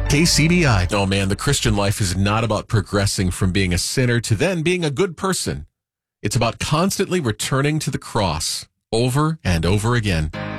KCBI. Oh man, the Christian life is not about progressing from being a sinner to then being a good person. It's about constantly returning to the cross over and over again.